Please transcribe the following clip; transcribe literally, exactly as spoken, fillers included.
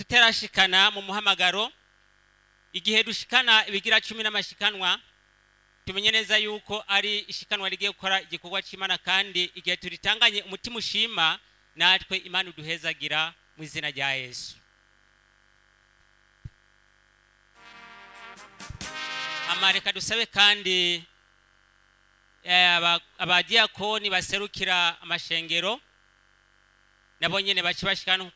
tutarashikana mu muhamagaro igihe dushikana ibigira cumi n'amashikanwa tumenye neza yuko ari ishikanwa rigiye gukora igikorwa cy'Imana kandi igihe turitanganye umutima ushima natwe Imana uduhezagira mu izina rya Yesu. Amareka dusabe kandi abadiakoni baserukira amashengero nabo nyene baci bashikana